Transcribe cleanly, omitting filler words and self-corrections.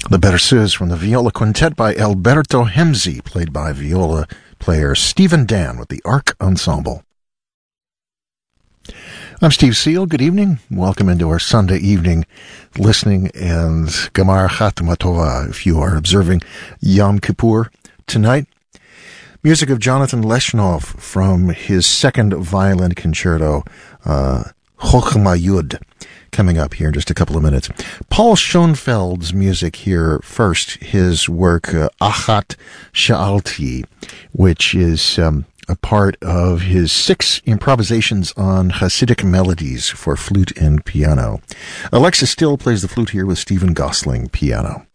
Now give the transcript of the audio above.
The Berceuse from the Viola Quintet by Alberto Hemzi, played by viola player Stephen Dan with the Arc Ensemble. I'm Steve Seal. Good evening. Welcome into our Sunday evening listening and Gamar Chatma Tova if you are observing Yom Kippur tonight. Music of Jonathan Leshnov from his second violin concerto, Chochma Yud, coming up here in just a couple of minutes. Paul Schoenfeld's music here first, his work Achat Sha'alti, which is a part of his 6 improvisations on Hasidic melodies for flute and piano. Alexis Still plays the flute here with Stephen Gosling piano.